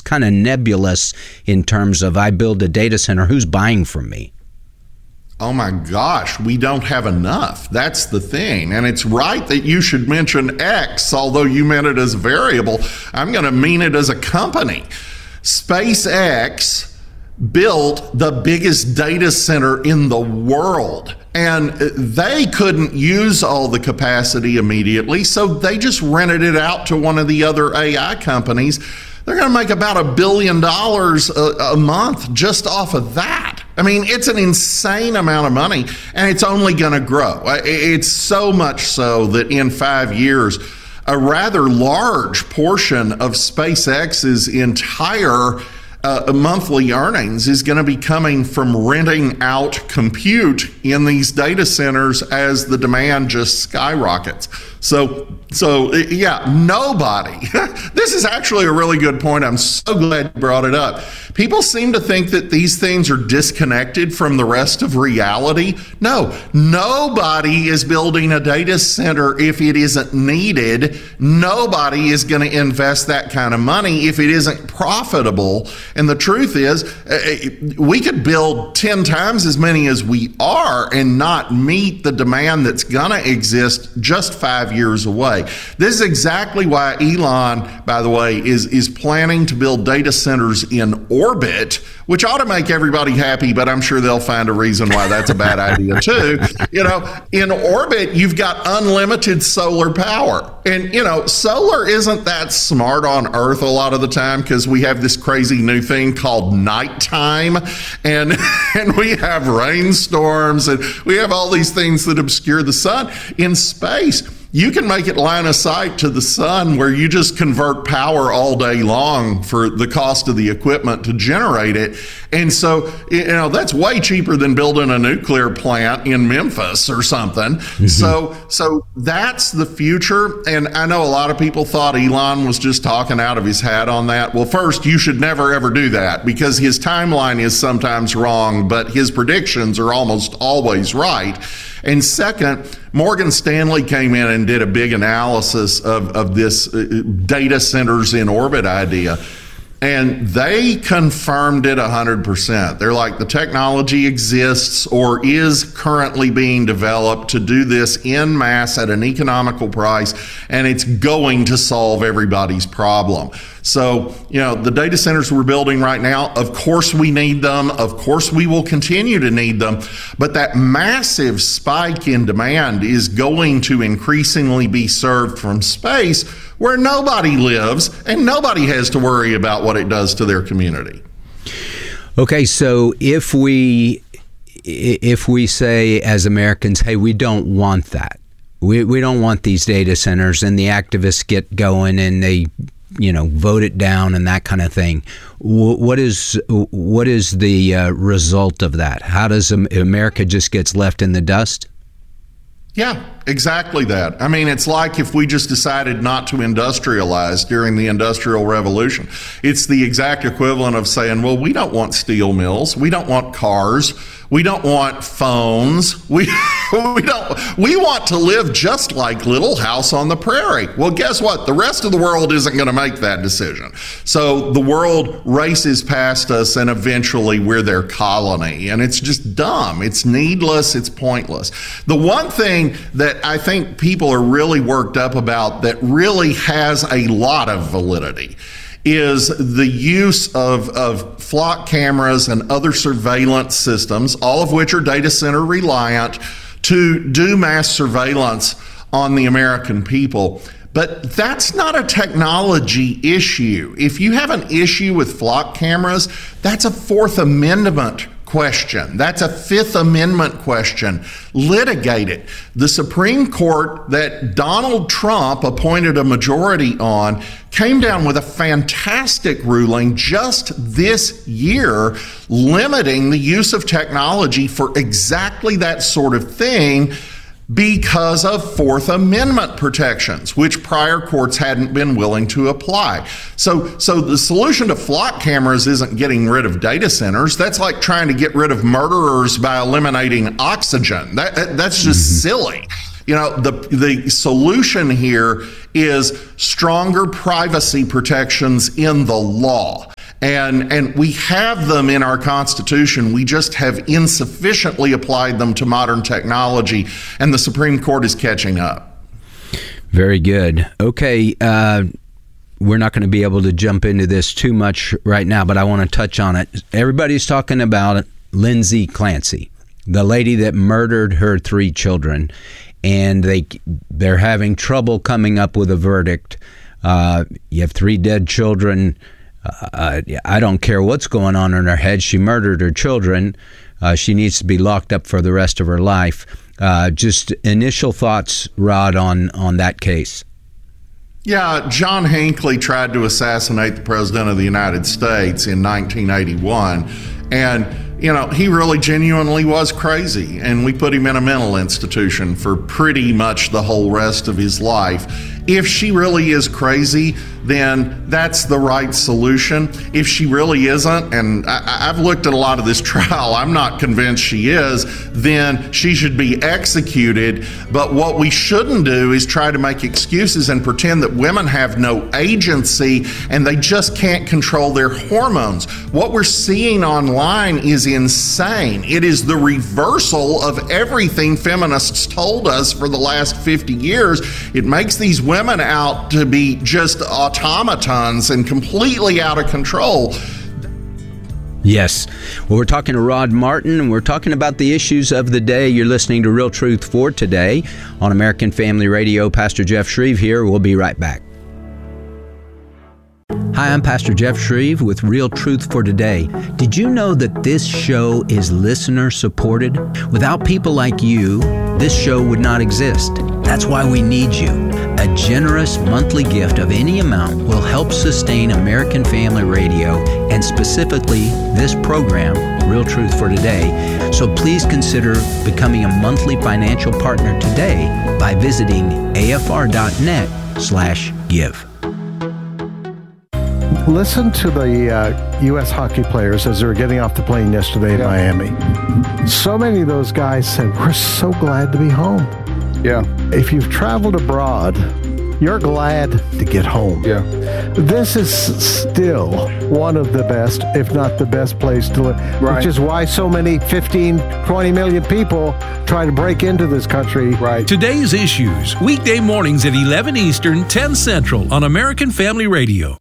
kind of nebulous in terms of I build a data center, who's buying from me? Oh my gosh, we don't have enough. That's the thing. And it's right that you should mention X, although you meant it as a variable. I'm going to mean it as a company. SpaceX built the biggest data center in the world, and they couldn't use all the capacity immediately, so they just rented it out to one of the other AI companies. They're going to make about $1 billion a month just off of that. I mean, it's an insane amount of money, and it's only going to grow. It's so much so that in 5 years, a rather large portion of SpaceX's entire monthly earnings is going to be coming from renting out compute in these data centers as the demand just skyrockets. So yeah, nobody. This is actually a really good point. I'm so glad you brought it up. People seem to think that these things are disconnected from the rest of reality. No, nobody is building a data center if it isn't needed. Nobody is going to invest that kind of money if it isn't profitable. And the truth is, we could build 10 times as many as we are and not meet the demand that's going to exist just 5 years away. This is exactly why Elon, by the way, is planning to build data centers in orbit, which ought to make everybody happy, but I'm sure they'll find a reason why that's a bad idea too. You know, in orbit, you've got unlimited solar power. And, you know, solar isn't that smart on Earth a lot of the time because we have this crazy new thing called nighttime, and we have rainstorms, and we have all these things that obscure the sun. In space, you can make it line of sight to the sun where you just convert power all day long for the cost of the equipment to generate it. And so, you know, that's way cheaper than building a nuclear plant in Memphis or something. Mm-hmm. So that's the future. And I know a lot of people thought Elon was just talking out of his hat on that. Well, first, you should never, ever do that because his timeline is sometimes wrong, but his predictions are almost always right. And second, Morgan Stanley came in and did a big analysis of this data centers in orbit idea. And they confirmed it 100%. They're like, the technology exists or is currently being developed to do this en masse at an economical price, and it's going to solve everybody's problem. So, you know, the data centers we're building right now, of course we need them. Of course we will continue to need them. But that massive spike in demand is going to increasingly be served from space where nobody lives and nobody has to worry about what it does to their community. Okay, so if we say as Americans, hey, we don't want that. We don't want these data centers, and the activists get going and they, you know, vote it down and that kind of thing. What is the result of that? How does America just gets left in the dust? Yeah, exactly that. I mean, it's like if we just decided not to industrialize during the Industrial Revolution. It's the exact equivalent of saying, well, we don't want steel mills. We don't want cars. We don't want phones. We want to live just like Little House on the Prairie. Well, guess what? The rest of the world isn't going to make that decision. So the world races past us, and eventually we're their colony. And it's just dumb. It's needless. It's pointless. The one thing that I think people are really worked up about that really has a lot of validity is the use of flock cameras and other surveillance systems, all of which are data center reliant, to do mass surveillance on the American people. But that's not a technology issue. If you have an issue with flock cameras, that's a Fourth Amendment question. That's a Fifth Amendment question. Litigate it. The Supreme Court that Donald Trump appointed a majority on came down with a fantastic ruling just this year limiting the use of technology for exactly that sort of thing because of Fourth Amendment protections, which prior courts hadn't been willing to apply. So the solution to flock cameras isn't getting rid of data centers. That's like trying to get rid of murderers by eliminating oxygen. That's just silly. You know, the solution here is stronger privacy protections in the law. And we have them in our Constitution. We just have insufficiently applied them to modern technology, and the Supreme Court is catching up. Very good. Okay, we're not going to be able to jump into this too much right now, but I want to touch on it. Everybody's talking about Lindsay Clancy, the lady that murdered her 3 children, and they're having trouble coming up with a verdict. You have 3 dead children. I don't care what's going on in her head. She murdered her children. She needs to be locked up for the rest of her life. Just initial thoughts, Rod, on that case. Yeah, John Hinckley tried to assassinate the President of the United States in 1981. And, he really genuinely was crazy. And we put him in a mental institution for pretty much the whole rest of his life. If she really is crazy, then that's the right solution. If she really isn't, and I've looked at a lot of this trial, I'm not convinced she is, then she should be executed. But what we shouldn't do is try to make excuses and pretend that women have no agency and they just can't control their hormones. What we're seeing online is insane. It is the reversal of everything feminists told us for the last 50 years. It makes these women out to be just automatons and completely out of control. Yes. Well, we're talking to Rod Martin, and we're talking about the issues of the day. You're listening to Real Truth for Today on American Family Radio. Pastor Jeff Shreve here. We'll be right back. Hi, I'm Pastor Jeff Shreve with Real Truth for Today. Did you know that this show is listener supported? Without people like you, this show would not exist. That's why we need you. A generous monthly gift of any amount will help sustain American Family Radio and specifically this program, Real Truth for Today. So please consider becoming a monthly financial partner today by visiting afr.net/give. Listen to the U.S. hockey players as they were getting off the plane yesterday in Miami. So many of those guys said, "We're so glad to be home." Yeah. If you've traveled abroad, you're glad to get home. Yeah. This is still one of the best, if not the best place to live, right. Which is why so many 15, 20 million people try to break into this country. Right. Today's Issues, weekday mornings at 11 Eastern, 10 Central on American Family Radio.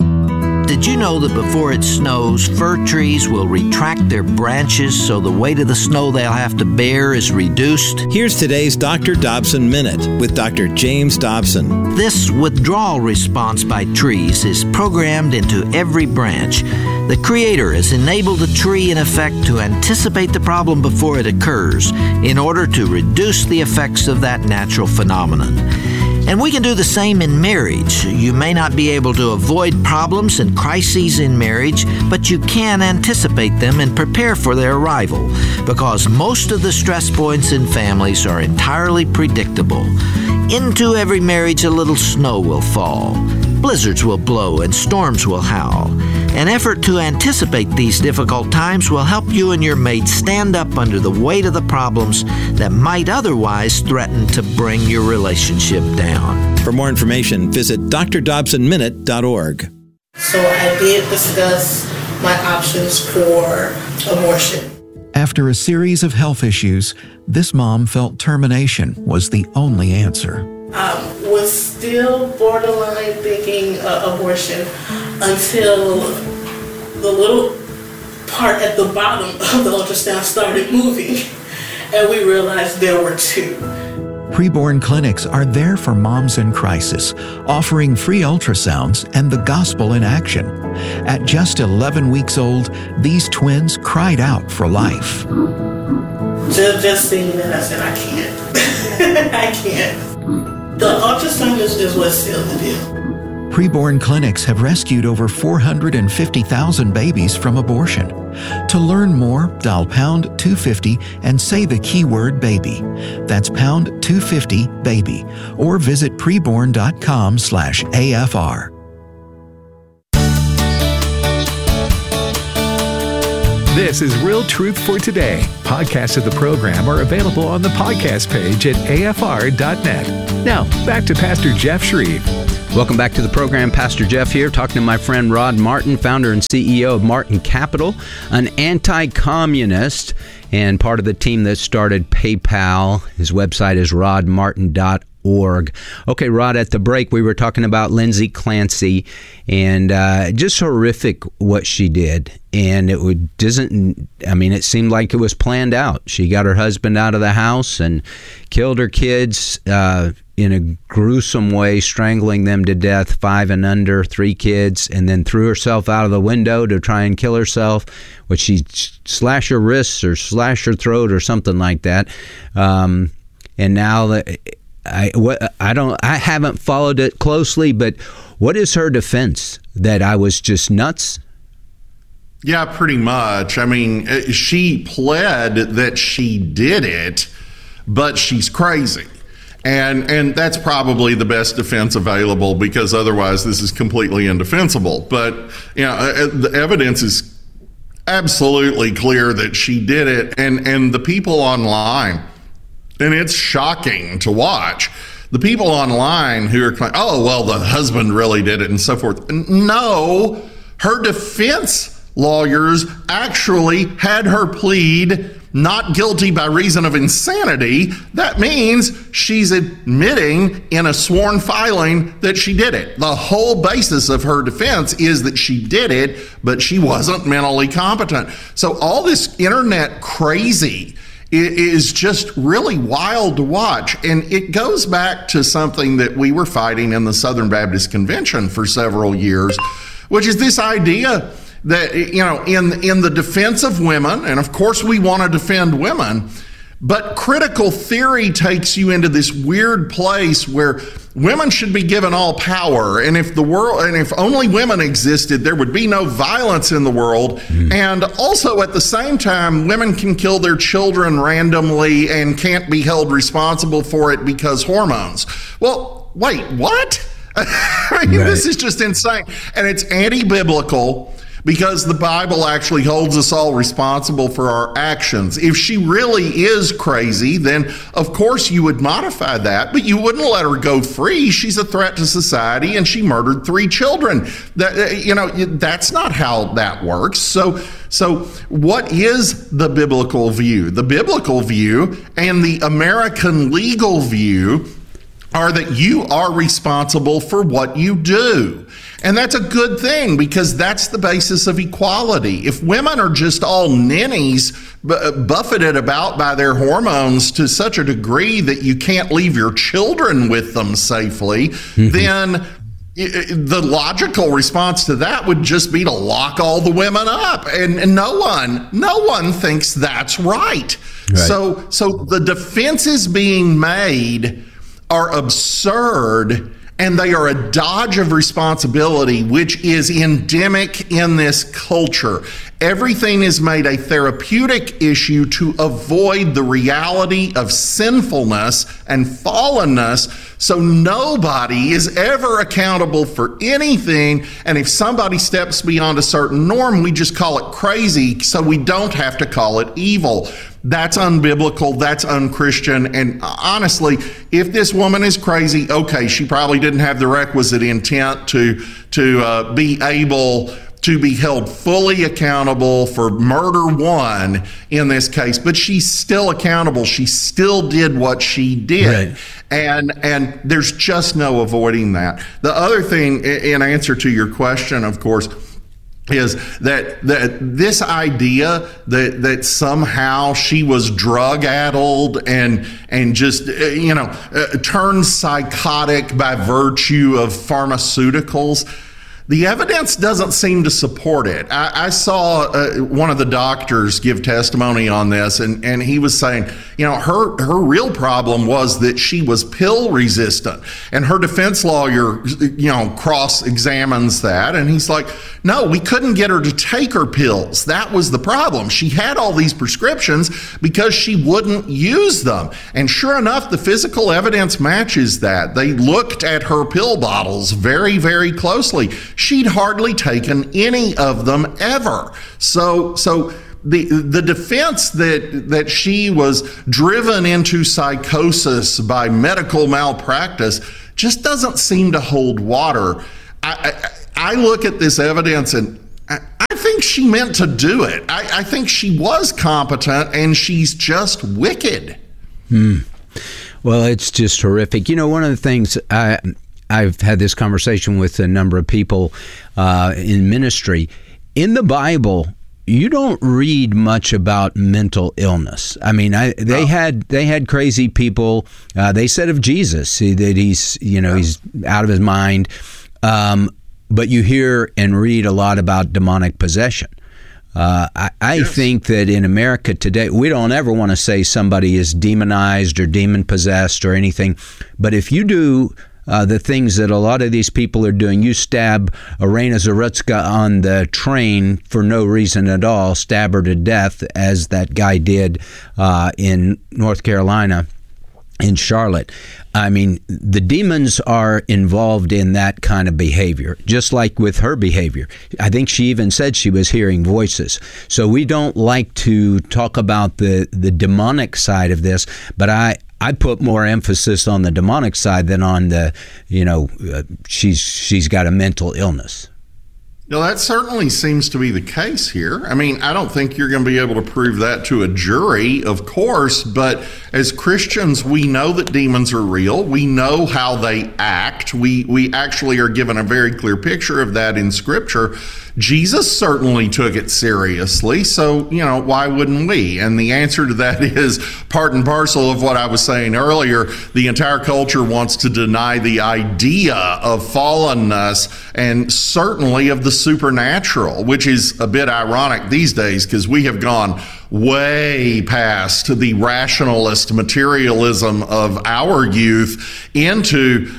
Did you know that before it snows, fir trees will retract their branches so the weight of the snow they'll have to bear is reduced? Here's today's Dr. Dobson Minute with Dr. James Dobson. This withdrawal response by trees is programmed into every branch. The Creator has enabled the tree, in effect, to anticipate the problem before it occurs in order to reduce the effects of that natural phenomenon. And we can do the same in marriage. You may not be able to avoid problems and crises in marriage, but you can anticipate them and prepare for their arrival, because most of the stress points in families are entirely predictable. Into every marriage, a little snow will fall. Blizzards will blow and storms will howl. An effort to anticipate these difficult times will help you and your mate stand up under the weight of the problems that might otherwise threaten to bring your relationship down. For more information, visit drdobsonminute.org. So I did discuss my options for abortion. After a series of health issues, this mom felt termination was the only answer. Was still borderline thinking abortion until the little part at the bottom of the ultrasound started moving, and we realized there were 2. Preborn clinics are there for moms in crisis, offering free ultrasounds and the gospel in action. At just 11 weeks old, these twins cried out for life. Just seeing that, I said, I can't. I can't. The ultrasound is what sealed the deal. Preborn clinics have rescued over 450,000 babies from abortion. To learn more, dial pound 250 and say the keyword baby. That's pound 250 baby, or visit preborn.com/AFR. This is Real Truth for Today. Podcasts of the program are available on the podcast page at afr.net. Now, back to Pastor Jeff Shreve. Welcome back to the program. Pastor Jeff here, talking to my friend Rod Martin, founder and CEO of Martin Capital, an anti-communist and part of the team that started PayPal. His website is rodmartin.org. Okay, Rod, at the break, we were talking about Lindsay Clancy and just horrific what she did. And it seemed like it was planned out. She got her husband out of the house and killed her kids in a gruesome way, strangling them to death, 5 and under, 3 kids, and then threw herself out of the window to try and kill herself. Would she slash her wrists or slash her throat or something like that? And now I haven't followed it closely, but what is her defense? That I was just nuts? Yeah, pretty much. I mean, she pled that she did it, but she's crazy. And that's probably the best defense available, because otherwise this is completely indefensible. But, the evidence is absolutely clear that she did it. And the people online, and it's shocking to watch, the people online who are claiming, oh, well, the husband really did it and so forth. No, her defense lawyers actually had her plead not guilty by reason of insanity. That means she's admitting in a sworn filing that she did it. The whole basis of her defense is that she did it, but she wasn't mentally competent. So all this internet crazy is just really wild to watch. And it goes back to something that we were fighting in the Southern Baptist Convention for several years, which is this idea that, in the defense of women, and of course we want to defend women, but critical theory takes you into this weird place where women should be given all power, and if only women existed, there would be no violence in the world. And also at the same time, women can kill their children randomly and can't be held responsible for it because hormones. Well, wait, what? This is just insane, and it's anti-biblical, because the Bible actually holds us all responsible for our actions. If she really is crazy, then of course you would modify that, but you wouldn't let her go free. She's a threat to society, and she murdered 3 children. That's not how that works. So what is the biblical view? The biblical view and the American legal view are that you are responsible for what you do. And that's a good thing, because that's the basis of equality. If women are just all ninnies, buffeted about by their hormones to such a degree that you can't leave your children with them safely, then the logical response to that would just be to lock all the women up. And no one thinks that's right. So the defenses being made are absurd, and they are a dodge of responsibility, which is endemic in this culture. Everything is made a therapeutic issue to avoid the reality of sinfulness and fallenness, so nobody is ever accountable for anything. And if somebody steps beyond a certain norm, we just call it crazy, so we don't have to call it evil. That's unbiblical, that's unchristian, and honestly, if this woman is crazy, okay, she probably didn't have the requisite intent to be able to be held fully accountable for murder 1 in this case, but she's still accountable. She still did what she did. Right. And there's just no avoiding that. The other thing, in answer to your question, of course, is that this idea that somehow she was drug-addled and just turned psychotic by virtue of pharmaceuticals, the evidence doesn't seem to support it. I saw one of the doctors give testimony on this, and he was saying, her real problem was that she was pill resistant, and her defense lawyer, cross-examines that, and he's like, no, we couldn't get her to take her pills. That was the problem. She had all these prescriptions because she wouldn't use them. And sure enough, the physical evidence matches that. They looked at her pill bottles very, very closely. She'd hardly taken any of them ever. So the defense that she was driven into psychosis by medical malpractice just doesn't seem to hold water. I look at this evidence and I think she meant to do it. I think she was competent, and she's just wicked. Well, it's just horrific. One of the things I've had this conversation with a number of people in ministry. In the Bible, you don't read much about mental illness. I mean, they had crazy people. They said of Jesus that he's out of his mind. But you hear and read a lot about demonic possession. I think that in America today, we don't ever want to say somebody is demonized or demon possessed or anything. But if you do the things that a lot of these people are doing, you stab Irena Zarutska on the train for no reason at all, stab her to death, as that guy did in North Carolina, in Charlotte. I mean, the demons are involved in that kind of behavior, just like with her behavior. I think she even said she was hearing voices. So we don't like to talk about the demonic side of this, but I put more emphasis on the demonic side than on the, she's got a mental illness. No, that certainly seems to be the case here. I mean, I don't think you're going to be able to prove that to a jury, of course, but as Christians, we know that demons are real. We know how they act. We actually are given a very clear picture of that in Scripture. Jesus certainly took it seriously, so, why wouldn't we? And the answer to that is part and parcel of what I was saying earlier. The entire culture wants to deny the idea of fallenness and certainly of the supernatural, which is a bit ironic these days because we have gone way past the rationalist materialism of our youth into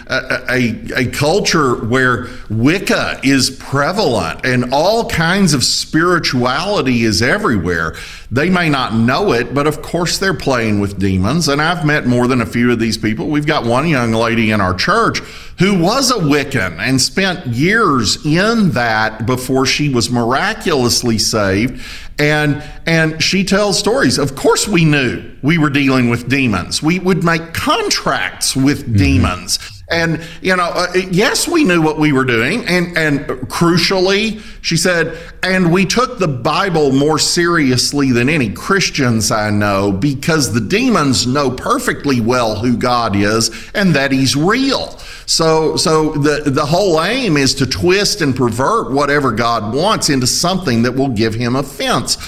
a culture where Wicca is prevalent and all kinds of spirituality is everywhere. They may not know it, but of course they're playing with demons. And I've met more than a few of these people. We've got one young lady in our church who was a Wiccan and spent years in that before she was miraculously saved. And she tells stories. Of course we knew we were dealing with demons. We would make contracts with demons. And, yes, we knew what we were doing. And crucially, she said, and we took the Bible more seriously than any Christians I know, because the demons know perfectly well who God is and that he's real. So the whole aim is to twist and pervert whatever God wants into something that will give him offense.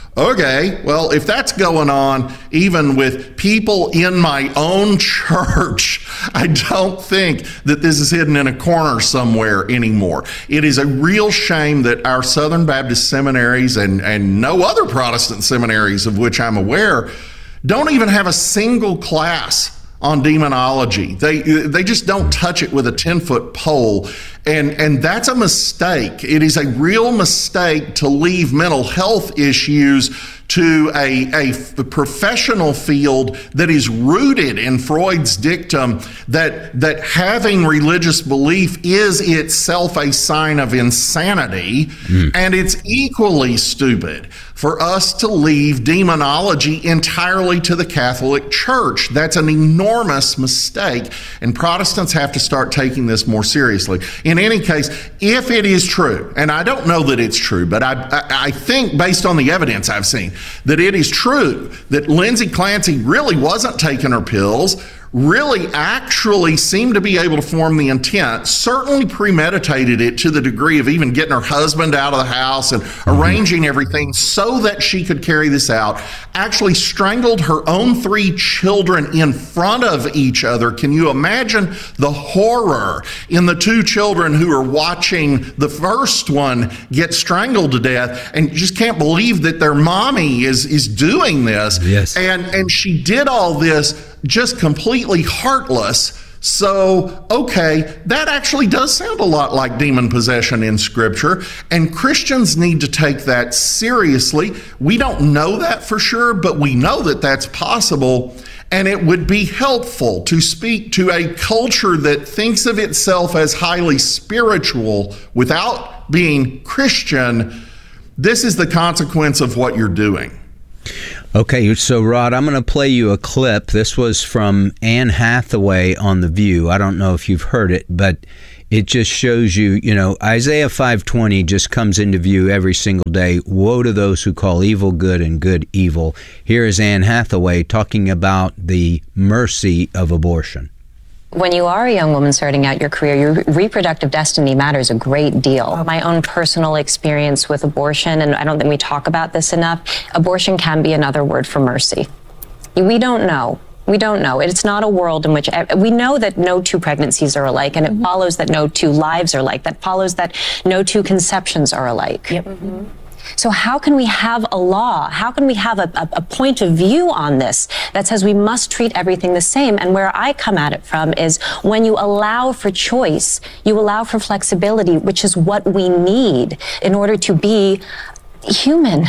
Okay, well, if that's going on even with people in my own church, I don't think that this is hidden in a corner somewhere anymore. It is a real shame that our Southern Baptist seminaries and no other Protestant seminaries of which I'm aware don't even have a single class on demonology. They just don't touch it with a 10-foot pole. And that's a mistake. It is a real mistake to leave mental health issues to a professional field that is rooted in Freud's dictum that having religious belief is itself a sign of insanity. And it's equally stupid for us to leave demonology entirely to the Catholic Church. That's an enormous mistake, and Protestants have to start taking this more seriously. In any case, if it is true, and I don't know that it's true, but I think based on the evidence I've seen, that it is true that Lindsay Clancy really wasn't taking her pills, really actually seemed to be able to form the intent, certainly premeditated it to the degree of even getting her husband out of the house and arranging everything so that she could carry this out, actually strangled her own 3 children in front of each other. Can you imagine the horror in the 2 children who are watching the first one get strangled to death and just can't believe that their mommy is doing this? Yes. And she did all this just completely heartless. So, okay, that actually does sound a lot like demon possession in Scripture, and Christians need to take that seriously. We don't know that for sure, but we know that that's possible, and it would be helpful to speak to a culture that thinks of itself as highly spiritual without being Christian. This is the consequence of what you're doing. Okay, so Rod, I'm going to play you a clip. This was from Anne Hathaway on The View. I don't know if you've heard it, but it just shows you, Isaiah 5:20 just comes into view every single day. Woe to those who call evil good and good evil. Here is Anne Hathaway talking about the mercy of abortion. When you are a young woman starting out your career, your reproductive destiny matters a great deal. My own personal experience with abortion, and I don't think we talk about this enough, abortion can be another word for mercy. We don't know. We don't know. It's not a world in which we know that no two pregnancies are alike, and it follows that no two lives are alike. That follows that no two conceptions are alike. Yep. Mm-hmm. So how can we have a law? How can we have a point of view on this that says we must treat everything the same? And where I come at it from is when you allow for choice, you allow for flexibility, which is what we need in order to be human.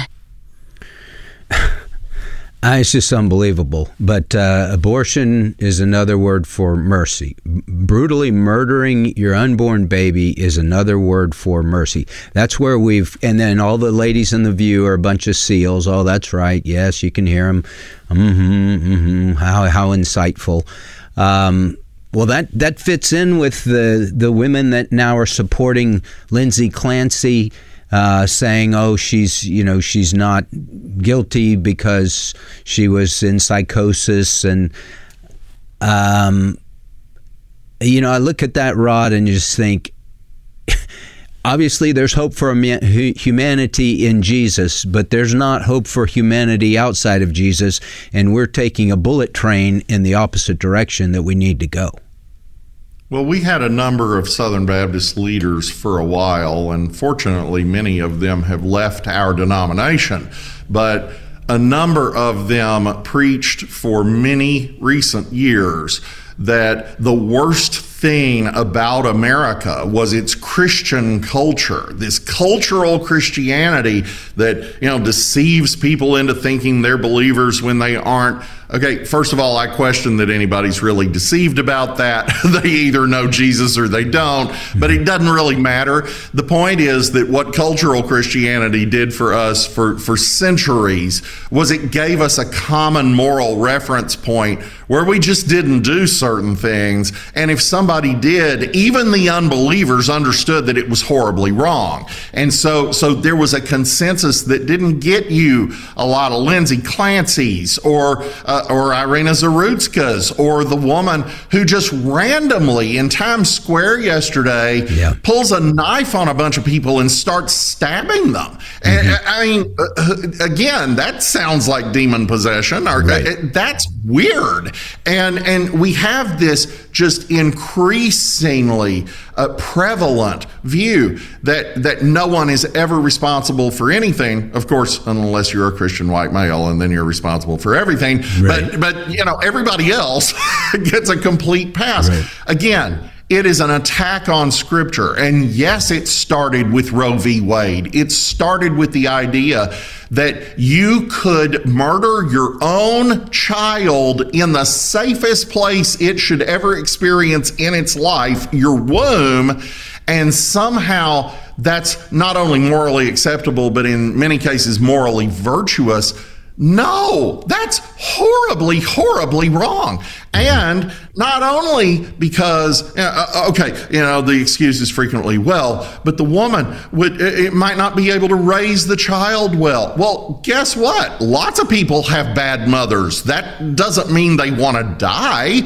It's just unbelievable. But abortion is another word for mercy. Brutally murdering your unborn baby is another word for mercy. That's where and then all the ladies in The View are a bunch of seals. Oh, that's right. Yes, you can hear them. How insightful. Well, that fits in with the women that now are supporting Lindsay Clancy, saying, oh, she's not guilty because she was in psychosis. And, I look at that, Rod, and just think, obviously there's hope for humanity in Jesus, but there's not hope for humanity outside of Jesus. And we're taking a bullet train in the opposite direction that we need to go. Well, we had a number of Southern Baptist leaders for a while, and fortunately many of them have left our denomination, but a number of them preached for many recent years that the worst thing about America was its Christian culture, this cultural Christianity that, deceives people into thinking they're believers when they aren't. Okay, first of all, I question that anybody's really deceived about that. They either know Jesus or they don't, but it doesn't really matter. The point is that what cultural Christianity did for us for centuries was it gave us a common moral reference point where we just didn't do certain things. And if somebody did, even the unbelievers understood that it was horribly wrong. And so there was a consensus that didn't get you a lot of Lindsay Clancy's or Irina Zarutskas, or the woman who just randomly in Times Square yesterday pulls a knife on a bunch of people and starts stabbing them. And I mean, again, that sounds like demon possession. That's weird. And we have this just increasingly prevalent view that no one is ever responsible for anything, of course, unless you're a Christian white male, and then you're responsible for everything. Right. But everybody else gets a complete pass. Right. Again, it is an attack on Scripture. And yes, it started with Roe v. Wade. It started with the idea that you could murder your own child in the safest place it should ever experience in its life, your womb, and somehow that's not only morally acceptable, but in many cases morally virtuous. No, that's horribly, horribly wrong. And not only because, the excuse is frequently, but the woman might not be able to raise the child well. Well, guess what? Lots of people have bad mothers. That doesn't mean they want to die.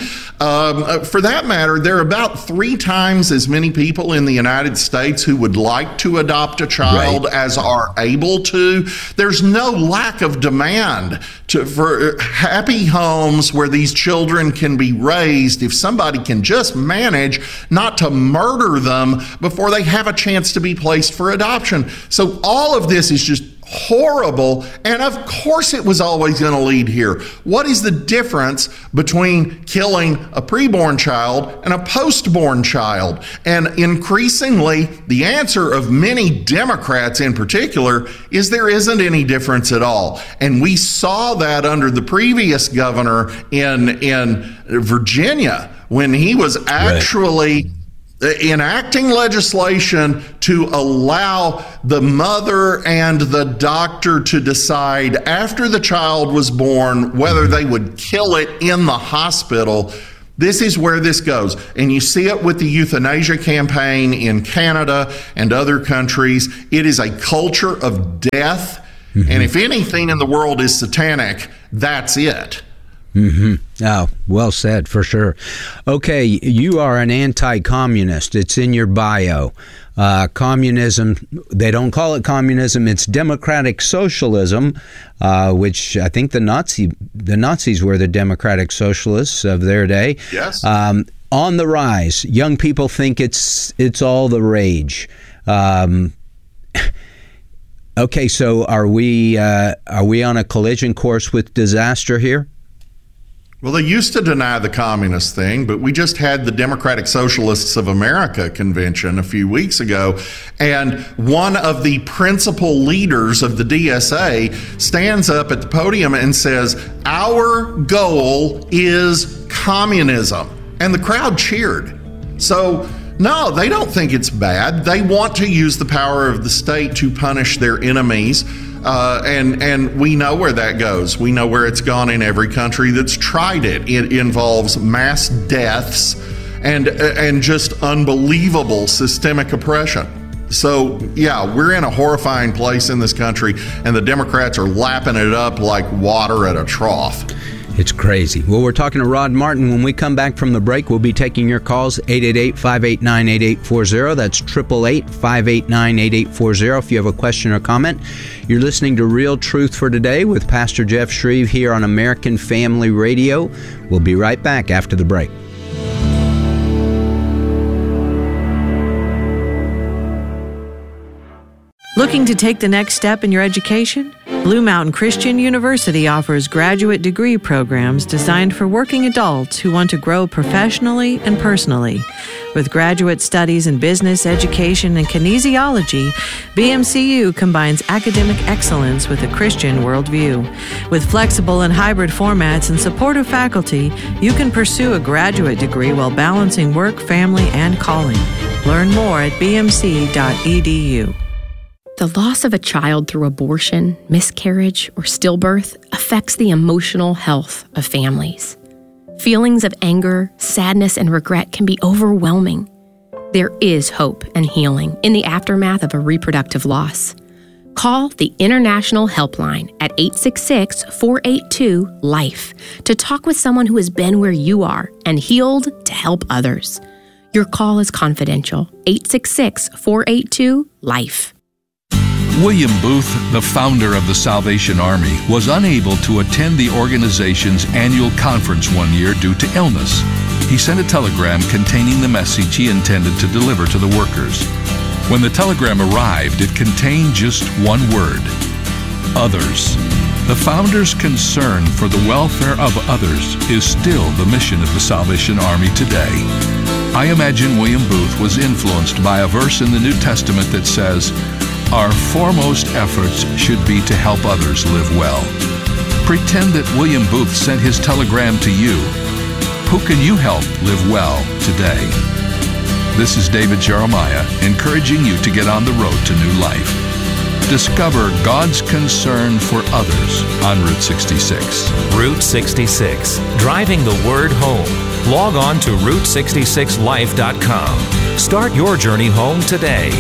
For that matter, there are about 3 times as many people in the United States who would like to adopt a child as are able to. There's no lack of demand for happy homes where these children can be raised if somebody can just manage not to murder them before they have a chance to be placed for adoption. So all of this is just horrible, and of course it was always going to lead here. What is the difference between killing a preborn child and a postborn child? And increasingly, the answer of many Democrats in particular is there isn't any difference at all. And we saw that under the previous governor in Virginia when he was actually enacting legislation to allow the mother and the doctor to decide after the child was born whether they would kill it in the hospital. This is where this goes. And you see it with the euthanasia campaign in Canada and other countries. It is a culture of death. Mm-hmm. And if anything in the world is satanic, that's it. Mm-hmm. Oh, well said, for sure. Okay, you are an anti-communist. It's in your bio. Communism, they don't call it communism, it's democratic socialism, which I think the Nazis were the democratic socialists of their day. Yes. On the rise. Young people think it's all the rage. Okay, so are we on a collision course with disaster here? Well, they used to deny the communist thing, but we just had the Democratic Socialists of America convention a few weeks ago, and one of the principal leaders of the DSA stands up at the podium and says, "Our goal is communism." And the crowd cheered. So, no, they don't think it's bad. They want to use the power of the state to punish their enemies. And we know where that goes. We know where it's gone in every country that's tried it. It involves mass deaths and just unbelievable systemic oppression. So, yeah, we're in a horrifying place in this country, and the Democrats are lapping it up like water at a trough. It's crazy. Well, we're talking to Rod Martin. When we come back from the break, we'll be taking your calls, 888-589-8840. That's 888-589-8840 if you have a question or comment. You're listening to Real Truth for Today with Pastor Jeff Shreve here on American Family Radio. We'll be right back after the break. Looking to take the next step in your education? Blue Mountain Christian University offers graduate degree programs designed for working adults who want to grow professionally and personally. With graduate studies in business, education, and kinesiology, BMCU combines academic excellence with a Christian worldview. With flexible and hybrid formats and supportive faculty, you can pursue a graduate degree while balancing work, family, and calling. Learn more at bmc.edu. The loss of a child through abortion, miscarriage, or stillbirth affects the emotional health of families. Feelings of anger, sadness, and regret can be overwhelming. There is hope and healing in the aftermath of a reproductive loss. Call the International Helpline at 866-482-LIFE to talk with someone who has been where you are and healed to help others. Your call is confidential. 866-482-LIFE. William Booth, the founder of the Salvation Army, was unable to attend the organization's annual conference one year due to illness. He sent a telegram containing the message he intended to deliver to the workers. When the telegram arrived, it contained just one word: others. The founder's concern for the welfare of others is still the mission of the Salvation Army today. I imagine William Booth was influenced by a verse in the New Testament that says, "Our foremost efforts should be to help others live well." Pretend that William Booth sent his telegram to you. Who can you help live well today? This is David Jeremiah, encouraging you to get on the road to new life. Discover God's concern for others on Route 66. Route 66, driving the word home. Log on to Route66Life.com. Start your journey home today.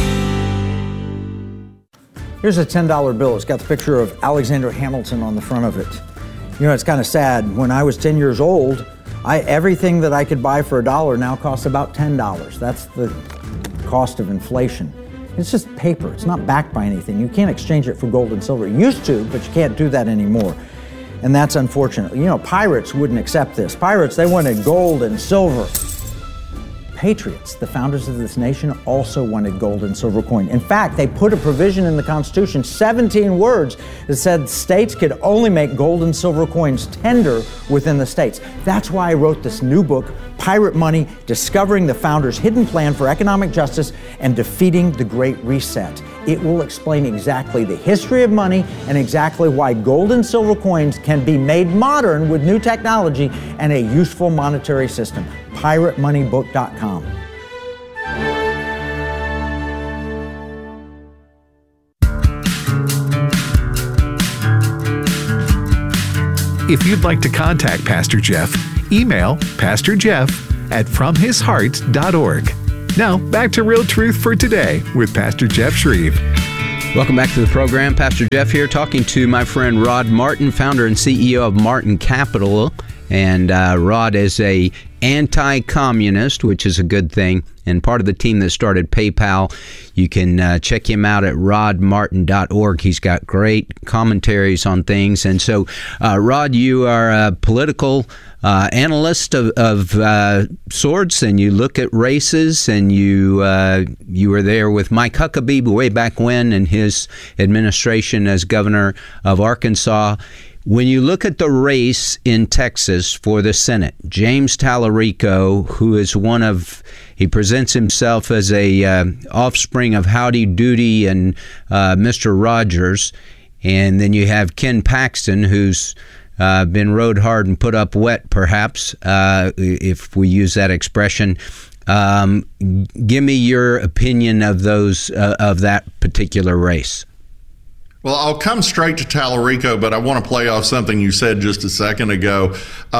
Here's a $10 bill. It's got the picture of Alexander Hamilton on the front of it. You know, it's kind of sad. When I was 10 years old, everything that I could buy for $1 now costs about $10. That's the cost of inflation. It's just paper. It's not backed by anything. You can't exchange it for gold and silver. You used to, but you can't do that anymore. And that's unfortunate. You know, pirates wouldn't accept this. Pirates, they wanted gold and silver. Patriots, the founders of this nation, also wanted gold and silver coin. In fact, they put a provision in the Constitution, 17 words, that said states could only make gold and silver coins tender within the states. That's why I wrote this new book, Pirate Money, Discovering the Founders' Hidden Plan for Economic Justice and Defeating the Great Reset. It will explain exactly the history of money and exactly why gold and silver coins can be made modern with new technology and a useful monetary system. PirateMoneyBook.com. If you'd like to contact Pastor Jeff, email pastorjeff@fromhisheart.org. Now, back to Real Truth for Today with Pastor Jeff Shreve. Welcome back to the program. Pastor Jeff here, talking to my friend Rod Martin, founder and CEO of Martin Capital. And Rod is a anti-communist, which is a good thing, and part of the team that started PayPal. You can check him out at rodmartin.org. He's got great commentaries on things. And so, Rod, you are a political analyst of sorts, and you look at races, and you were there with Mike Huckabee way back when in his administration as governor of Arkansas. When you look at the race in Texas for the Senate, James Tallarico, who is he presents himself as a offspring of Howdy Doody and Mr. Rogers, and then you have Ken Paxton, who's been rode hard and put up wet, perhaps, if we use that expression. Give me your opinion of that particular race. Well, I'll come straight to Tallarico, but I want to play off something you said just a second ago.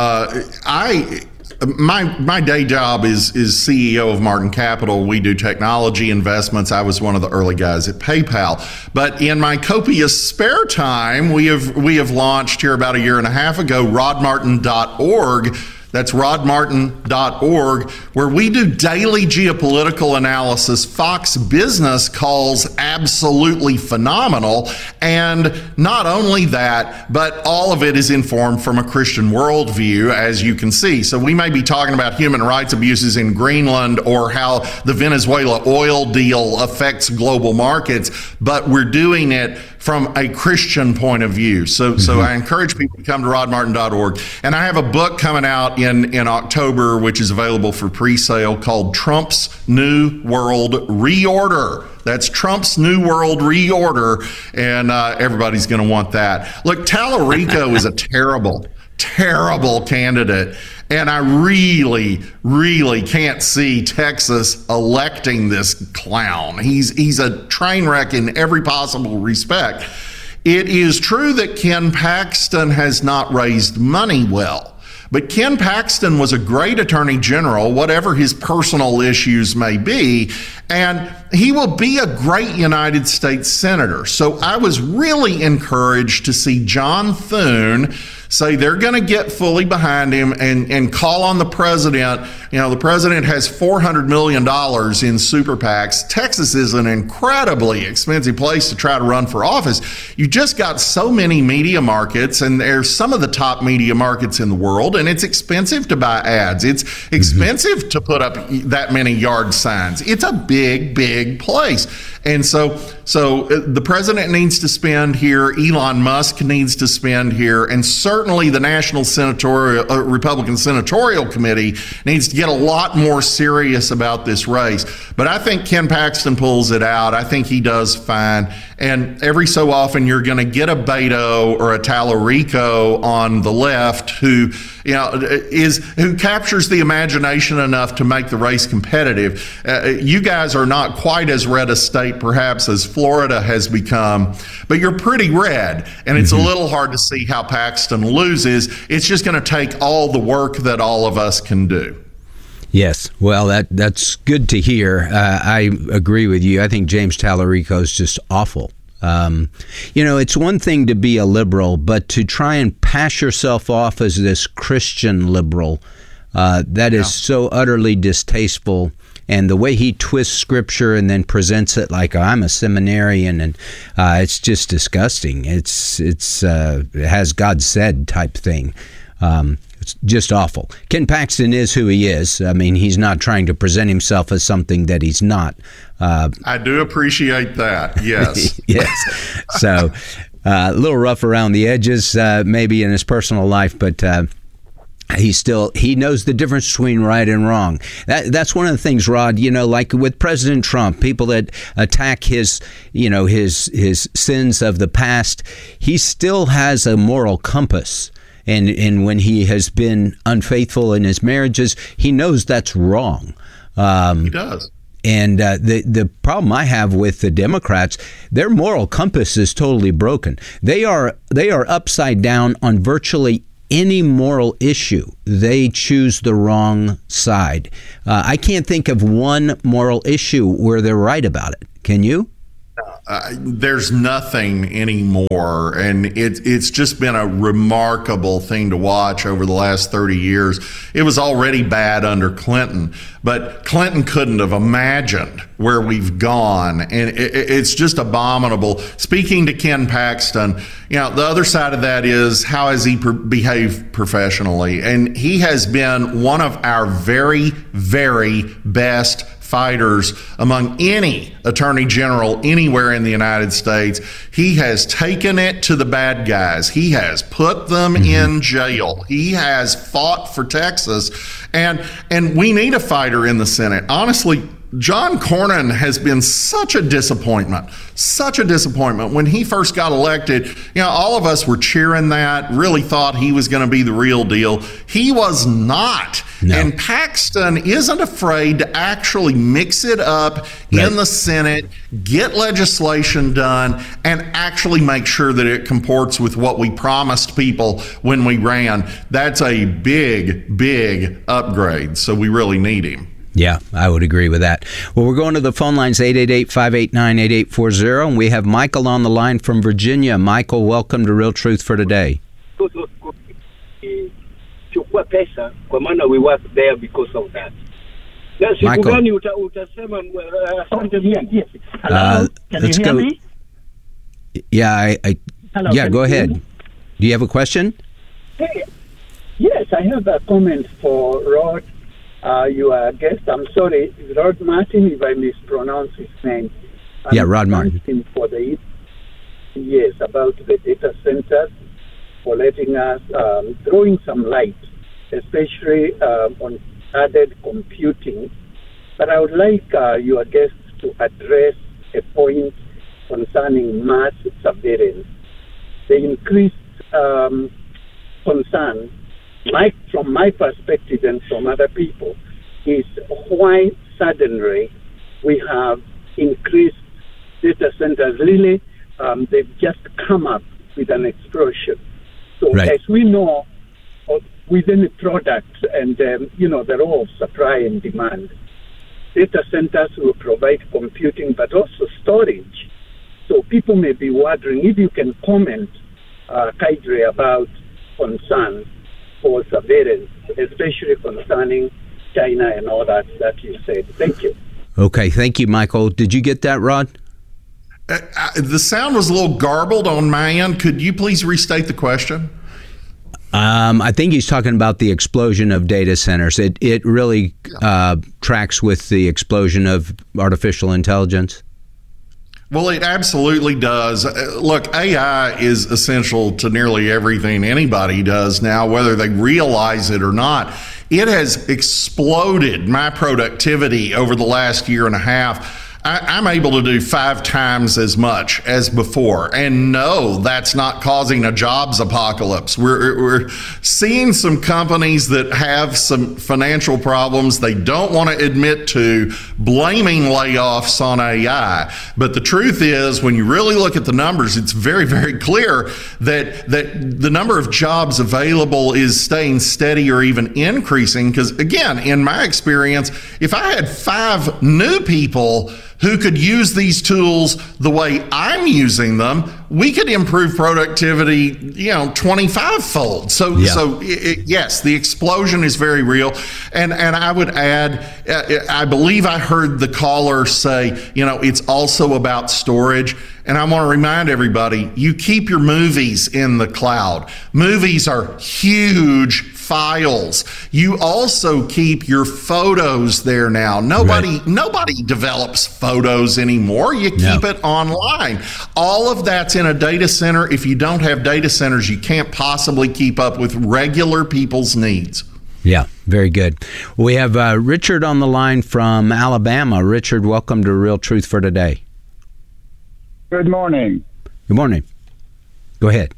My day job is CEO of Martin Capital. We do technology investments. I was one of the early guys at PayPal. But in my copious spare time, we have launched here about a year and a half ago, rodmartin.org. That's rodmartin.org, where we do daily geopolitical analysis. Fox Business calls absolutely phenomenal. And not only that, but all of it is informed from a Christian worldview, as you can see. So we may be talking about human rights abuses in Greenland or how the Venezuela oil deal affects global markets, but we're doing it from a Christian point of view. So I encourage people to come to rodmartin.org. And I have a book coming out in October, which is available for pre-sale, called Trump's New World Reorder. That's Trump's New World Reorder, and everybody's going to want that. Look, Tallarico is a terrible candidate, and I really, really can't see Texas electing this clown. He's a train wreck in every possible respect. It is true that Ken Paxton has not raised money well, but Ken Paxton was a great attorney general, whatever his personal issues may be, and he will be a great United States senator. So I was really encouraged to see John Thune say they're going to get fully behind him and call on the president. You know, the president has $400 million in super PACs. Texas is an incredibly expensive place to try to run for office. You just got so many media markets, and they're some of the top media markets in the world, and it's expensive to buy ads. It's expensive to put up that many yard signs. It's a big, big place. And so the president needs to spend here. Elon Musk needs to spend here. And certainly the National Republican Senatorial Committee needs to get a lot more serious about this race. But I think Ken Paxton pulls it out. I think he does fine. And every so often you're going to get a Beto or a Tallarico on the left who captures the imagination enough to make the race competitive. You guys are not quite as red a state perhaps as Florida has become, but you're pretty red, and it's a little hard to see how Paxton loses. It's just going to take all the work that all of us can do. Yes, well, that's good to hear. I agree with you. I think James Tallarico is just awful. It's one thing to be a liberal, but to try and pass yourself off as this Christian liberal, that is so utterly distasteful. And the way he twists scripture and then presents it like I'm a seminarian, and it's just disgusting. It has God said type thing. It's just awful. Ken Paxton is who he is. I mean, he's not trying to present himself as something that he's not. I do appreciate that. Yes. Yes. So a little rough around the edges, maybe in his personal life, but he knows the difference between right and wrong. That's one of the things, Rod, like with President Trump, people that attack his sins of the past, he still has a moral compass. And when he has been unfaithful in his marriages, he knows that's wrong. He does. And the problem I have with the Democrats, their moral compass is totally broken. They are upside down on virtually any moral issue, they choose the wrong side. I can't think of one moral issue where they're right about it. Can you? There's nothing anymore, and it's just been a remarkable thing to watch over the last 30 years. It was already bad under Clinton, but Clinton couldn't have imagined where we've gone, and it's just abominable. Speaking to Ken Paxton, the other side of that is, how has he behaved professionally? And he has been one of our very, very best fighters among any attorney general anywhere in the United States. He has taken it to the bad guys. He has put them in jail. He has fought for Texas, and we need a fighter in the Senate. Honestly, John Cornyn has been such a disappointment. When he first got elected, all of us were cheering that, really thought he was going to be the real deal. He was not. No. And Paxton isn't afraid to actually mix it up in the Senate, get legislation done, and actually make sure that it comports with what we promised people when we ran. That's a big, big upgrade. So we really need him. Yeah, I would agree with that. Well, we're going to the phone lines, 888-589-8840, and we have Michael on the line from Virginia. Michael, welcome to Real Truth for Today. We work there because of that. Michael, let's go. Me? Yeah, Hello, yeah, go ahead. Do you have a question? Hey, yes, I have a comment for Rod. Your guest, I'm sorry, Rod Martin, if I mispronounce his name. Rod Martin. For yes, about the data centers, for letting us, throwing some light, especially on added computing. But I would like your guest to address a point concerning mass surveillance. The increased concern, from my perspective and from other people, is why suddenly we have increased data centers. Really, they've just come up with an explosion. So as we know, within the products and, the role of supply and demand, data centers will provide computing but also storage. So people may be wondering if you can comment, Kaidre, about concerns for surveillance, especially concerning China and all that you said. Thank you. Okay, thank you, Michael. Did you get that, Rod? The sound was a little garbled on my end. Could you please restate the question? I think he's talking about the explosion of data centers. It really tracks with the explosion of artificial intelligence. Well, it absolutely does. Look, AI is essential to nearly everything anybody does now, whether they realize it or not. It has exploded my productivity over the last year and a half. I'm able to do 5 times as much as before. And no, that's not causing a jobs apocalypse. We're seeing some companies that have some financial problems they don't want to admit to, blaming layoffs on AI. But the truth is, when you really look at the numbers, it's very, very clear that the number of jobs available is staying steady or even increasing. Because again, in my experience, if I had 5 new people who could use these tools the way I'm using them, we could improve productivity, 25-fold. So yes, the explosion is very real. And I would add, I believe I heard the caller say, it's also about storage. And I want to remind everybody, you keep your movies in the cloud. Movies are huge files. You also keep your photos there now. Nobody develops photos anymore. You keep it online. All of that's in a data center. If you don't have data centers, you can't possibly keep up with regular people's needs. Yeah, very good. We have Richard on the line from Alabama. Richard, welcome to Real Truth for Today. Good morning. Good morning. Go ahead.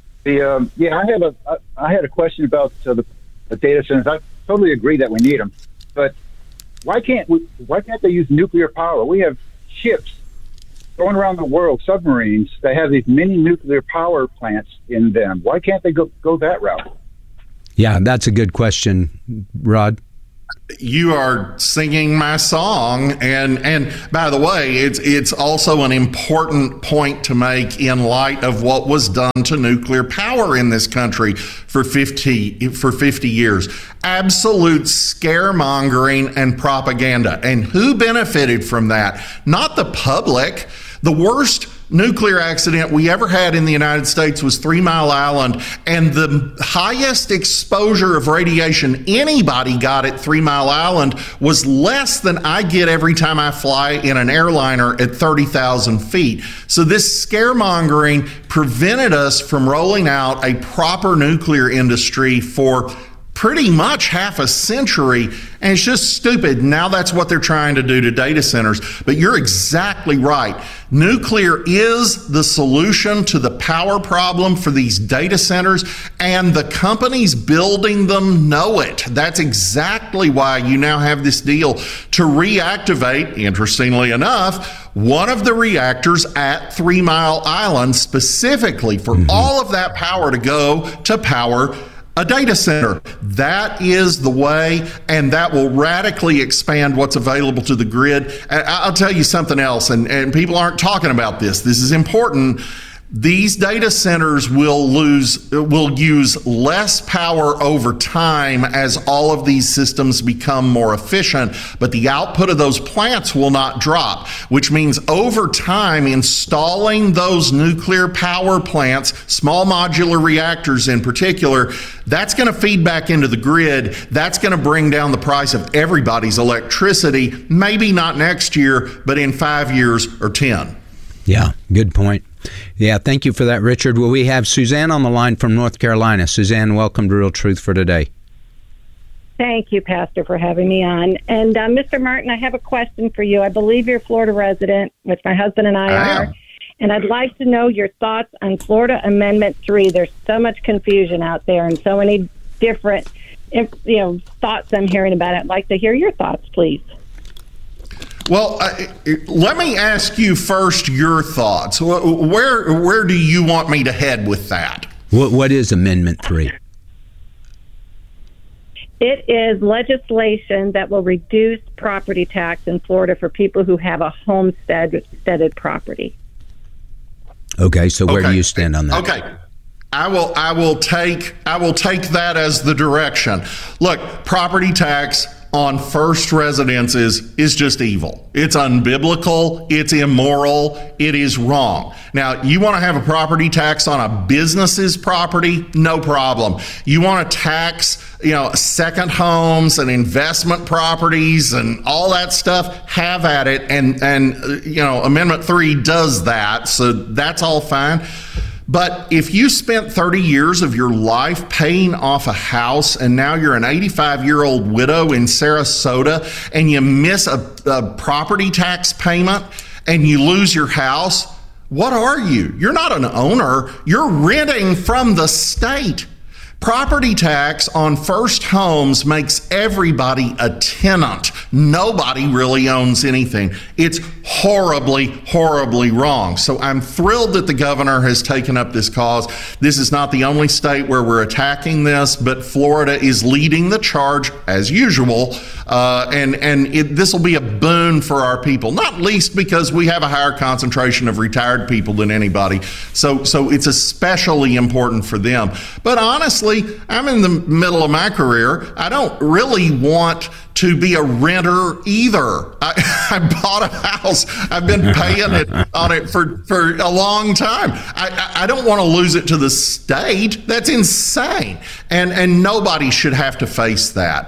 I had a question about the data centers. I totally agree that we need them, but why can't they use nuclear power? We have ships going around the world, submarines that have these mini nuclear power plants in them. Why can't they go that route? Yeah, that's a good question, Rod. You are singing my song, and by the way, it's also an important point to make in light of what was done to nuclear power in this country for 50 years. Absolute scaremongering and propaganda. And who benefited from that? Not the public. The worst nuclear accident we ever had in the United States was 3 Mile Island, and the highest exposure of radiation anybody got at 3 Mile Island was less than I get every time I fly in an airliner at 30,000 feet. So this scaremongering prevented us from rolling out a proper nuclear industry for pretty much half a century, and it's just stupid. Now that's what they're trying to do to data centers. But you're exactly right. Nuclear is the solution to the power problem for these data centers, and the companies building them know it. That's exactly why you now have this deal to reactivate, interestingly enough, one of the reactors at 3 Mile Island specifically for all of that power to go to power a data center. That is the way, and that will radically expand what's available to the grid. I'll tell you something else, and people aren't talking about this. This is important. These data centers will use less power over time as all of these systems become more efficient, but the output of those plants will not drop, which means over time, installing those nuclear power plants, small modular reactors in particular, that's going to feed back into the grid. That's going to bring down the price of everybody's electricity, maybe not next year, but in 5 years or 10. Yeah, good point. Yeah, thank you for that, Richard. Well, we have Suzanne on the line from North Carolina. Suzanne, welcome to Real Truth for Today. Thank you, Pastor, for having me on. And Mr. Martin, I have a question for you. I believe you're a Florida resident, which my husband and I are. And I'd like to know your thoughts on Florida Amendment 3. There's so much confusion out there and so many different thoughts I'm hearing about it. I'd like to hear your thoughts, please. Well, let me ask you first your thoughts. Where do you want me to head with that? What is Amendment 3? It is legislation that will reduce property tax in Florida for people who have a homesteaded property. Okay, so where do you stand on that? Okay. I will take that as the direction. Look, property tax on first residences is just evil. It's unbiblical, it's immoral, it is wrong. Now, you want to have a property tax on a business's property? No problem. You want to tax, second homes and investment properties and all that stuff? Have at it. And Amendment 3 does that, so that's all fine. But if you spent 30 years of your life paying off a house and now you're an 85-year-old widow in Sarasota and you miss a property tax payment and you lose your house, what are you? You're not an owner. You're renting from the state. Property tax on first homes makes everybody a tenant. Nobody really owns anything. It's horribly, horribly wrong. So I'm thrilled that the governor has taken up this cause. This is not the only state where we're attacking this, but Florida is leading the charge as usual. This will be a boon for our people, not least because we have a higher concentration of retired people than anybody. So it's especially important for them. But honestly, I'm in the middle of my career. I don't really want to be a renter either. I bought a house. I've been paying on it for a long time. I don't want to lose it to the state. That's insane. And nobody should have to face that.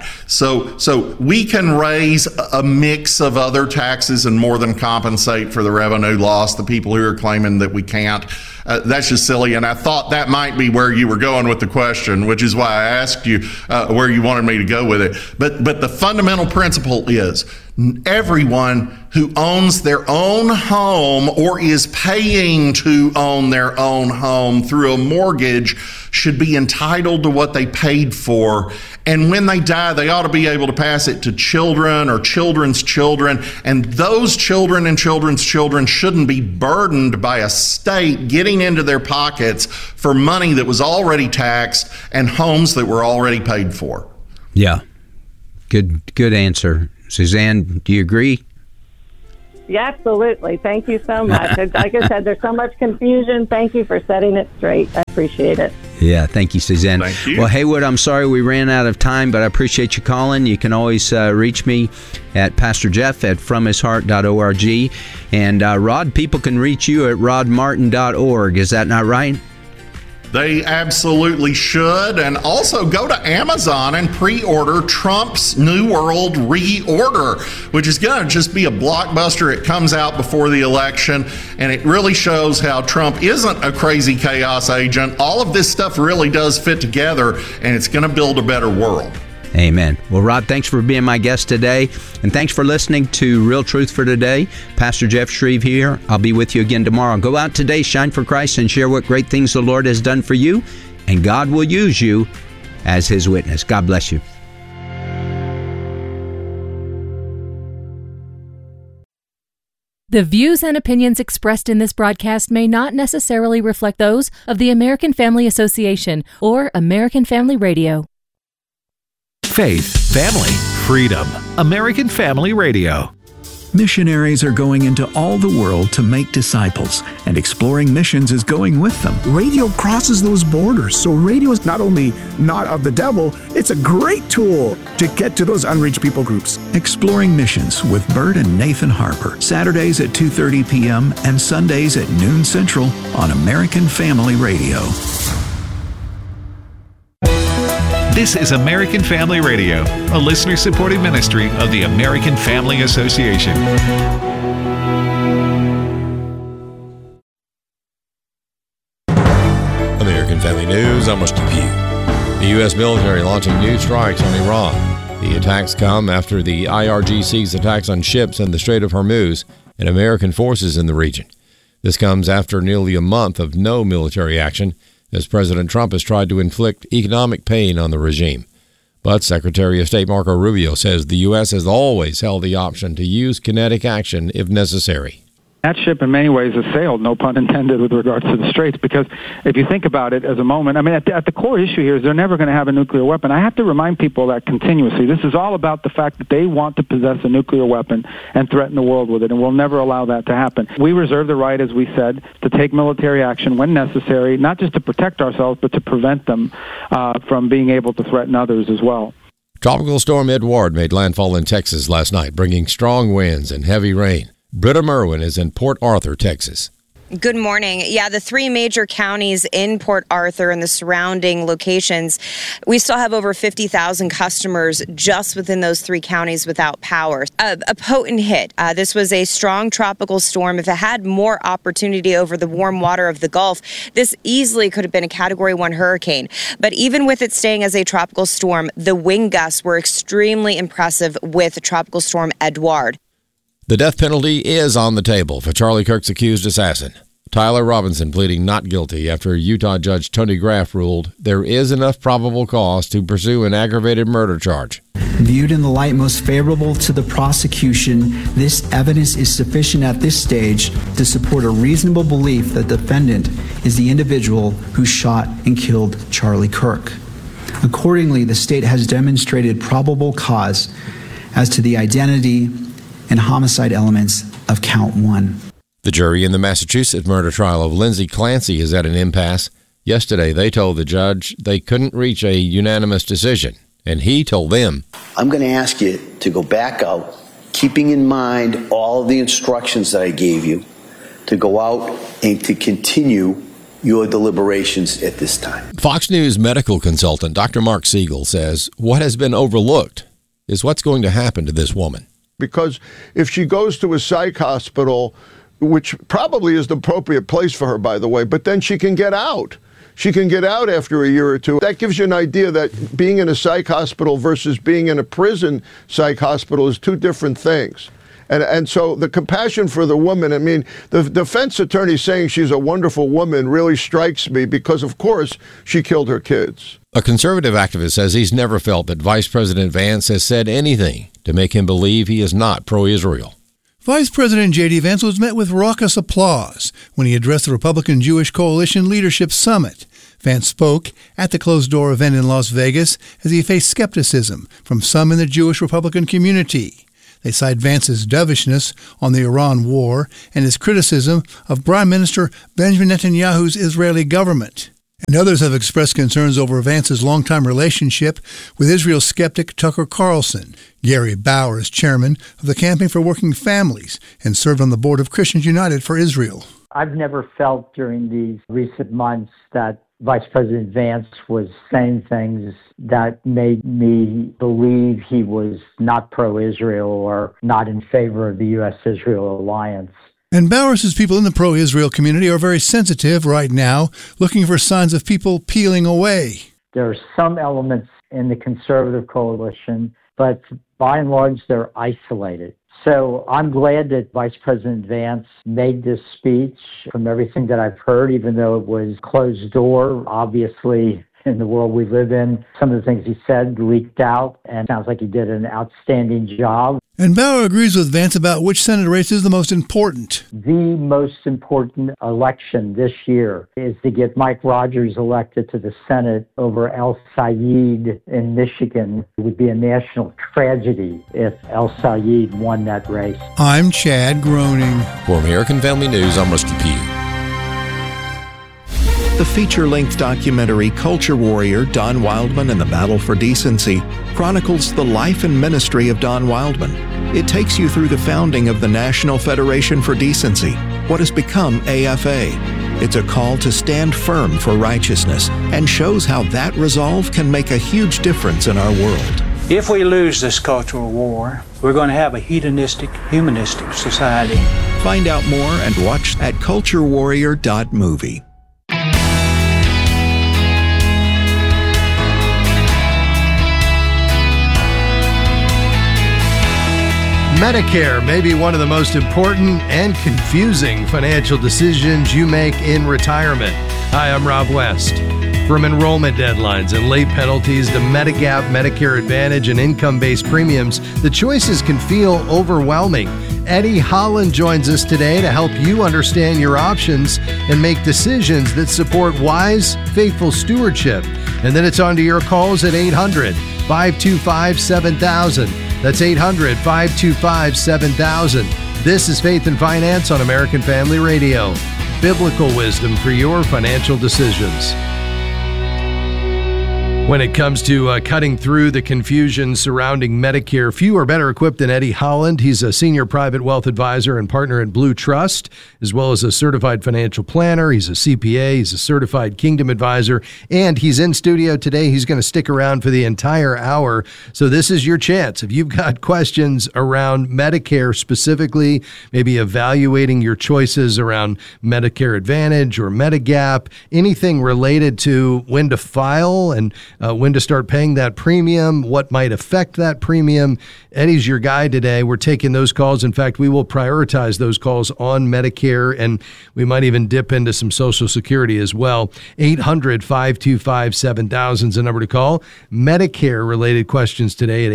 So we can raise a mix of other taxes and more than compensate for the revenue loss. The people who are claiming that we can't, that's just silly. And I thought that might be where you were going with the question, which is why I asked you where you wanted me to go with it. But the fundamental principle is Everyone who owns their own home or is paying to own their own home through a mortgage should be entitled to what they paid for. And when they die, they ought to be able to pass it to children or children's children. And those children and children's children shouldn't be burdened by a state getting into their pockets for money that was already taxed and homes that were already paid for. Yeah. Good answer. Suzanne, do you agree? Yeah, absolutely. Thank you so much. Like I said, there's so much confusion. Thank you for setting it straight. I appreciate it. Yeah, thank you, Suzanne. Thank you. Well, Haywood, I'm sorry we ran out of time, but I appreciate you calling. You can always reach me at Pastor Jeff at FromHisHeart.org. And Rod, people can reach you at rodmartin.org. Is that not right? They absolutely should. And also go to Amazon and pre-order Trump's New World Reorder, which is going to just be a blockbuster. It comes out before the election, and it really shows how Trump isn't a crazy chaos agent. All of this stuff really does fit together, and it's going to build a better world. Amen. Well, Rod, thanks for being my guest today, and thanks for listening to Real Truth for Today. Pastor Jeff Shreve here. I'll be with you again tomorrow. Go out today, shine for Christ, and share what great things the Lord has done for you, and God will use you as His witness. God bless you. The views and opinions expressed in this broadcast may not necessarily reflect those of the American Family Association or American Family Radio. Faith, family, freedom. American Family Radio. Missionaries are going into all the world to make disciples, and Exploring Missions is going with them. Radio crosses those borders, so radio is not only not of the devil, it's a great tool to get to those unreached people groups. Exploring Missions with Bert and Nathan Harper, Saturdays at 2:30 p.m. and Sundays at noon Central on American Family Radio. This is American Family Radio, a listener-supported ministry of the American Family Association. American Family News, I'm Steve Pugh. The U.S. military launching new strikes on Iran. The attacks come after the IRGC's attacks on ships in the Strait of Hormuz and American forces in the region. This comes after nearly a month of no military action, as President Trump has tried to inflict economic pain on the regime. But Secretary of State Marco Rubio says the U.S. has always held the option to use kinetic action if necessary. That ship in many ways has sailed, no pun intended, with regards to the Straits, because if you think about it as a moment, I mean, at the core issue here is they're never going to have a nuclear weapon. I have to remind people that continuously. This is all about the fact that they want to possess a nuclear weapon and threaten the world with it, and we'll never allow that to happen. We reserve the right, as we said, to take military action when necessary, not just to protect ourselves, but to prevent them from being able to threaten others as well. Tropical Storm Edouard made landfall in Texas last night, bringing strong winds and heavy rain. Britta Merwin is in Port Arthur, Texas. Good morning. Yeah, the three major counties in Port Arthur and the surrounding locations, we still have over 50,000 customers just within those three counties without power. A potent hit. This was a strong tropical storm. If it had more opportunity over the warm water of the Gulf, this easily could have been a Category 1 hurricane. But even with it staying as a tropical storm, the wind gusts were extremely impressive with Tropical Storm Edouard. The death penalty is on the table for Charlie Kirk's accused assassin. Tyler Robinson pleading not guilty after Utah Judge Tony Graff ruled there is enough probable cause to pursue an aggravated murder charge. Viewed in the light most favorable to the prosecution, this evidence is sufficient at this stage to support a reasonable belief that the defendant is the individual who shot and killed Charlie Kirk. Accordingly, the state has demonstrated probable cause as to the identity and homicide elements of count 1. The jury in the Massachusetts murder trial of Lindsay Clancy is at an impasse. Yesterday, they told the judge they couldn't reach a unanimous decision, and he told them, I'm going to ask you to go back out, keeping in mind all of the instructions that I gave you, to go out and to continue your deliberations at this time. Fox News medical consultant Dr. Mark Siegel says what has been overlooked is what's going to happen to this woman. Because if she goes to a psych hospital, which probably is the appropriate place for her, by the way, but then she can get out. she can get out after a year or two. That gives you an idea that being in a psych hospital versus being in a prison psych hospital is two different things. And so the compassion for the woman, I mean, the defense attorney saying she's a wonderful woman really strikes me because, of course, she killed her kids. A conservative activist says he's never felt that Vice President Vance has said anything to make him believe he is not pro-Israel. Vice President J.D. Vance was met with raucous applause when he addressed the Republican Jewish Coalition Leadership Summit. Vance spoke at the closed-door event in Las Vegas as he faced skepticism from some in the Jewish Republican community. They cite Vance's dovishness on the Iran war and his criticism of Prime Minister Benjamin Netanyahu's Israeli government. And others have expressed concerns over Vance's longtime relationship with Israel skeptic Tucker Carlson. Gary Bauer is chairman of the Campaign for Working Families and served on the board of Christians United for Israel. I've never felt during these recent months that Vice President Vance was saying things that made me believe he was not pro-Israel or not in favor of the U.S.-Israel alliance. And Bauer says people in the pro-Israel community are very sensitive right now, looking for signs of people peeling away. There are some elements in the conservative coalition, but by and large, they're isolated. So I'm glad that Vice President Vance made this speech. From everything that I've heard, even though it was closed door, obviously in the world we live in, some of the things he said leaked out, and it sounds like he did an outstanding job. And Bauer agrees with Vance about which Senate race is the most important. The most important election this year is to get Mike Rogers elected to the Senate over El Sayed in Michigan. It would be a national tragedy if El Sayed won that race. I'm Chad Groening. For American Family News, I'm Rusty Pugh. The feature-length documentary Culture Warrior, Don Wildman and the Battle for Decency chronicles the life and ministry of Don Wildman. It takes you through the founding of the National Federation for Decency, what has become AFA. It's a call to stand firm for righteousness and shows how that resolve can make a huge difference in our world. If we lose this cultural war, we're going to have a hedonistic, humanistic society. Find out more and watch at culturewarrior.movie. Medicare may be one of the most important and confusing financial decisions you make in retirement. Hi, I'm Rob West. From enrollment deadlines and late penalties to Medigap, Medicare Advantage, and income-based premiums, the choices can feel overwhelming. Eddie Holland joins us today to help you understand your options and make decisions that support wise, faithful stewardship. And then it's on to your calls at 800-525-7000. That's 800-525-7000. This is Faith and Finance on American Family Radio. Biblical wisdom for your financial decisions. When it comes to cutting through the confusion surrounding Medicare, few are better equipped than Eddie Holland. He's a senior private wealth advisor and partner at Blue Trust, as well as a certified financial planner. He's a CPA. He's a certified Kingdom advisor, and he's in studio today. He's going to stick around for the entire hour. So this is your chance. If you've got questions around Medicare specifically, maybe evaluating your choices around Medicare Advantage or Medigap, anything related to when to file and when to start paying that premium, what might affect that premium. Eddie's your guy today. We're taking those calls. In fact, we will prioritize those calls on Medicare, and we might even dip into some Social Security as well. 800-525-7000 is the number to call. Medicare-related questions today at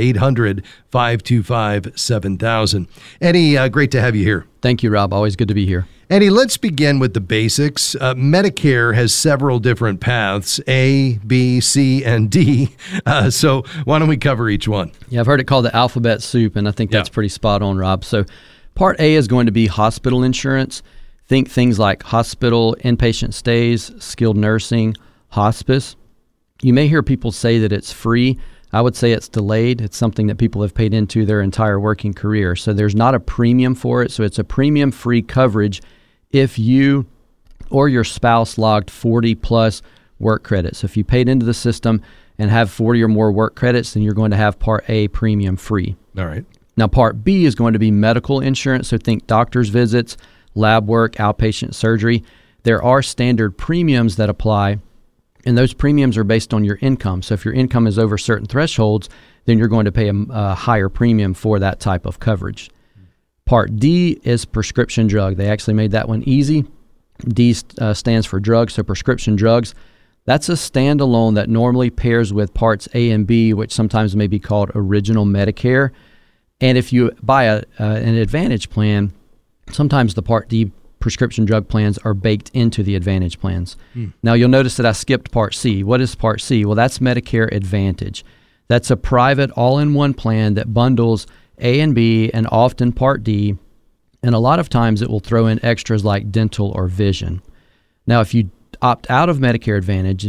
800-525-7000. Eddie, great to have you here. Thank you, Rob. Always good to be here. Eddie, let's begin with the basics. Medicare has several different paths, A, B, C, and D. So why don't we cover each one? Yeah, I've heard it called the alphabet soup, and I think that's pretty spot on, Rob. So Part A is going to be hospital insurance. Think things like hospital inpatient stays, skilled nursing, hospice. You may hear people say that it's free. I would say it's delayed. It's something that people have paid into their entire working career. So there's not a premium for it. So it's a premium-free coverage if you or your spouse logged 40 plus work credits. So if you paid into the system and have 40 or more work credits, then you're going to have Part A premium free. All right. Now, Part B is going to be medical insurance. So think doctor's visits, lab work, outpatient surgery. There are standard premiums that apply, And those premiums are based on your income. So if your income is over certain thresholds, then you're going to pay a higher premium for that type of coverage. Part D is prescription drug. They actually made that one easy. D stands for drugs, so prescription drugs. That's a standalone that normally pairs with Parts A and B, which sometimes may be called Original Medicare. And if you buy an Advantage plan, sometimes the Part D prescription drug plans are baked into the Advantage plans. Now, you'll notice that I skipped Part C. What is Part C? Well, that's Medicare Advantage. That's a private all-in-one plan that bundles A and B and often Part D, and a lot of times it will throw in extras like dental or vision. Now, if you opt out of Medicare Advantage,